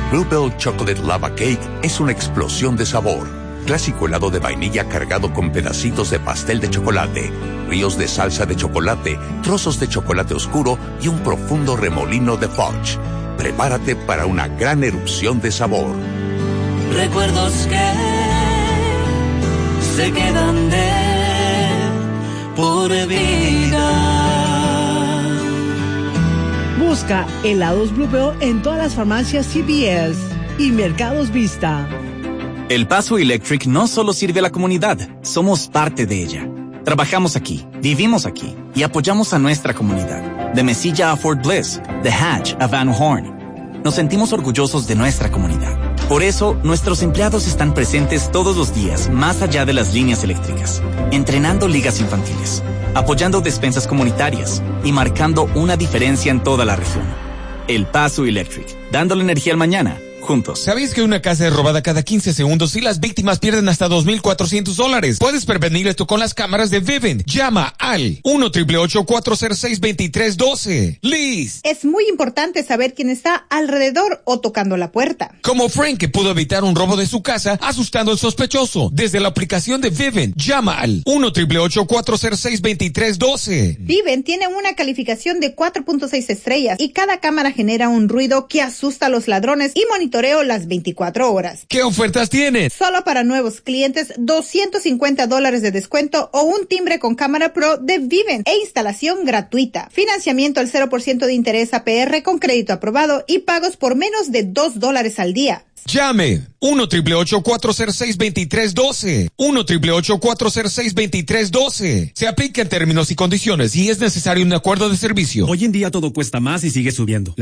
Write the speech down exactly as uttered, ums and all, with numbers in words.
Bluebell Chocolate Lava Cake es una explosión de sabor. Clásico helado de vainilla cargado con pedacitos de pastel de chocolate, ríos de salsa de chocolate, trozos de chocolate oscuro y un profundo remolino de fudge. Prepárate para una gran erupción de sabor. Recuerdos que se quedan de por vida. Busca helados Bluebell en todas las farmacias C V S y Mercados Vista. El Paso Electric no solo sirve a la comunidad, somos parte de ella. Trabajamos aquí, vivimos aquí y apoyamos a nuestra comunidad. De Mesilla a Fort Bliss, de Hatch a Van Horn. Nos sentimos orgullosos de nuestra comunidad. Por eso, nuestros empleados están presentes todos los días, más allá de las líneas eléctricas, entrenando ligas infantiles, apoyando despensas comunitarias y marcando una diferencia en toda la región. El Paso Electric, dándole energía al mañana. Juntos. ¿Sabéis que una casa es robada cada quince segundos y las víctimas pierden hasta dos mil cuatrocientos dólares? Puedes prevenir esto con las cámaras de Vivint. Llama al uno ocho ocho ocho cuatro cero seis dos tres uno dos. Liz. Es muy importante saber quién está alrededor o tocando la puerta. Como Frank, que pudo evitar un robo de su casa asustando al sospechoso. Desde la aplicación de Vivint, llama al uno ocho ocho ocho cuatro cero seis dos tres uno dos. Vivint tiene una calificación de cuatro punto seis estrellas y cada cámara genera un ruido que asusta a los ladrones y monitora las veinticuatro horas. ¿Qué ofertas tienes? Solo para nuevos clientes, doscientos cincuenta dólares de descuento o un timbre con cámara pro de Vivint e instalación gratuita. Financiamiento al cero por ciento de interés A P R con crédito aprobado y pagos por menos de dos dólares al día. Llame uno ocho ocho ocho cuatro cero seis dos tres uno dos. uno ocho ocho ocho cuatro cero seis dos tres uno dos. Se aplica en términos y condiciones y es necesario un acuerdo de servicio. Hoy en día todo cuesta más y sigue subiendo.